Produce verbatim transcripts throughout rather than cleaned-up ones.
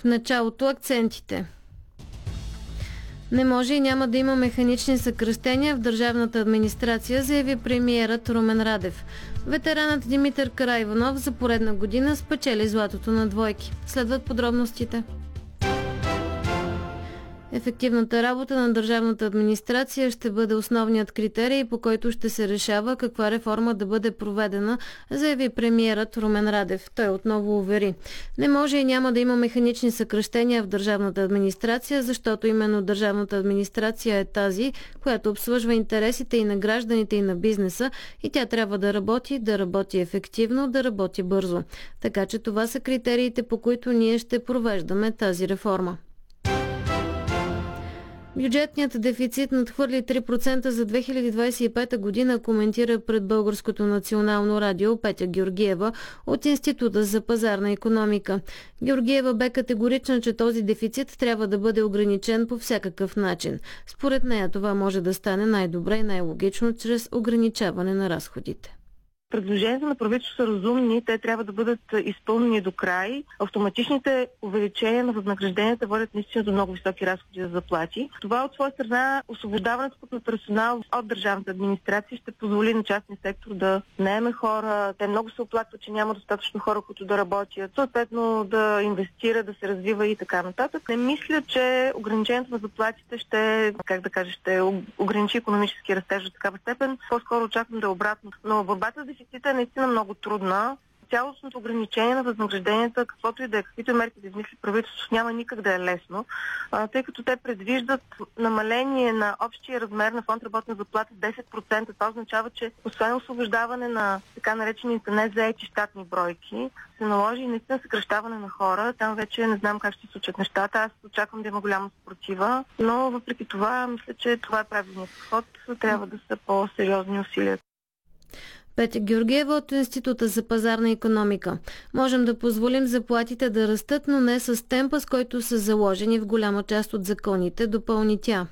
В началото акцентите. Не може и няма да има механични съкращения в държавната администрация, заяви премиерът Румен Радев. Ветеранът Димитър Караиванов за поредна година спечели златото на двойки. Следват подробностите. Ефективната работа на държавната администрация ще бъде основният критерий, по който ще се решава каква реформа да бъде проведена, заяви премиерът Румен Радев. Той отново увери: не може и няма да има механични съкращения в държавната администрация, защото именно държавната администрация е тази, която обслужва интересите и на гражданите, и на бизнеса, и тя трябва да работи, да работи ефективно, да работи бързо. Така че това са критериите, по които ние ще провеждаме тази реформа. Бюджетният дефицит надхвърли три процента за две хиляди двадесет и пета година, коментира пред Българското национално радио Петя Георгиева от Института за пазарна икономика. Георгиева бе категорична, че този дефицит трябва да бъде ограничен по всякакъв начин. Според нея това може да стане най-добре и най-логично чрез ограничаване на разходите. Предложенията на правителството са разумни, те трябва да бъдат изпълнени до край. Автоматичните увеличения на възнагражденията водят наистина до много високи разходи за заплати. Това от своя страна, освобождаването на персонал от държавната администрация ще позволи на частния сектор да наеме хора. Те много се оплакват, че няма достатъчно хора, които да работят, съответно да инвестира, да се развива и така нататък. Не мисля, че ограничението на заплатите ще, как да кажа, ще ограничи икономически растеж до такава степен. По-скоро очаквам да е обратно. Но борбата с дефицита е наистина много трудна. Цялостното ограничение на възнагражденията, каквото и да е, каквито мерки да измисли правителството, няма никак да е лесно, а, тъй като те предвиждат намаление на общия размер на фонд работна заплата десет процента. Това означава, че освен освобождаване на така наречените незаети щатни бройки, се наложи и наистина съкращаване на хора. Там вече не знам как ще се случат нещата. Аз очаквам да има голяма съпротива, но въпреки това мисля, че това е правилният подход. Трябва да са по-сериозни усилия. Петя Георгиева от Института за пазарна икономика. Можем да позволим заплатите да растат, но не с темпа, с който са заложени в голяма част от законите, допълни тя.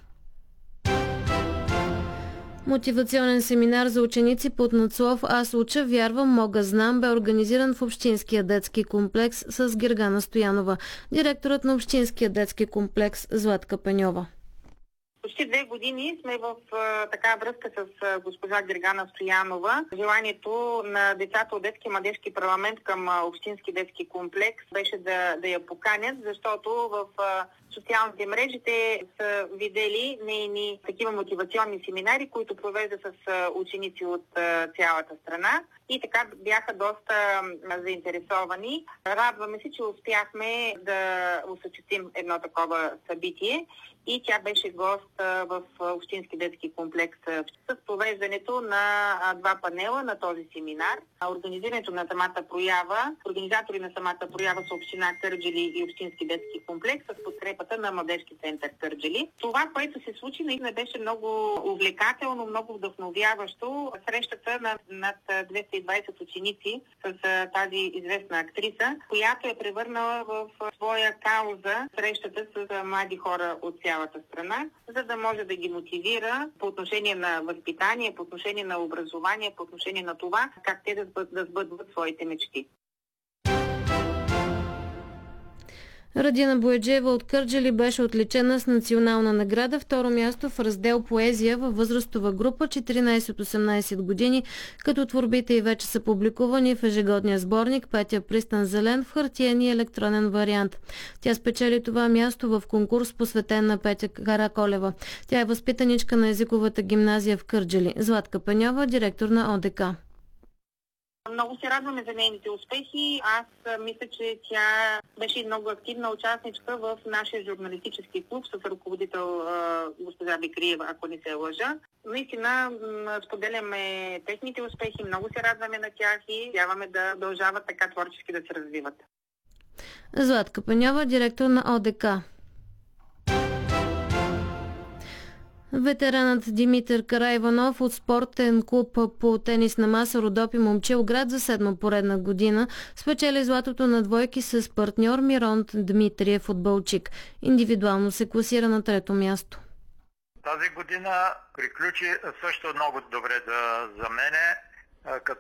Мотивационен семинар за ученици под надслов "Аз уча, вярвам, мога, знам" бе организиран в Общинския детски комплекс с Гергана Стоянова, директорът на Общинския детски комплекс Златка Пеньова. Почти две години сме в а, така връзка с а, госпожа Гергана Стоянова. Желанието на децата от детски младежки парламент към а, Общински детски комплекс беше да, да я поканят, защото в а, социалните мрежи те са видели нейни такива мотивационни семинари, които провежда с а, ученици от а, цялата страна. И така бяха доста а, заинтересовани. Радваме се, че успяхме да осъществим едно такова събитие. И тя беше гост в Общински детски комплекс с провеждането на два панела на този семинар. Организирането на самата проява, организатори на самата проява са община Кърджали и Общински детски комплекс с подкрепата на Младежки център Кърджали. Това, което се случи, наистина беше много увлекателно, много вдъхновяващо. Срещата на над двеста и двадесет ученици с тази известна актриса, която е превърнала в своя кауза срещата с млади хора от цялата страна, за да може да ги мотивира по отношение на възпитание, по отношение на образование, по отношение на това как те да сбъдват, да сбъдват своите мечти. Радина Бояджиева от Кърджали беше отличена с национална награда, второ място в раздел "Поезия" във възрастова група четиринадесет до осемнадесет години, като творбите й вече са публикувани в ежегодния сборник "Петя Пристан Зелен" в хартиен и електронен вариант. Тя спечели това място в конкурс, посветен на Петя Караколева. Тя е възпитаничка на езиковата гимназия в Кърджали. Златка Пеньова, директор на О Д К. Много се радваме за нейните успехи. Аз мисля, че тя беше много активна участничка в нашия журналистически клуб с ръководител госпожа Бикриева, ако не се лъжа. Наистина споделяме техните успехи, много се радваме на тях и вярваме да продължават така творчески да се развиват. Златка Пеньова, директор на О Д К. Ветеранът Димитър Караиванов от спортен клуб по тенис на маса "Родопи" Момчилград за седма поредна година спечели златото на двойки с партньор Мирон Дмитриев от Бълчик. Индивидуално се класира на трето място. Тази година приключи също много добре за, за мене, като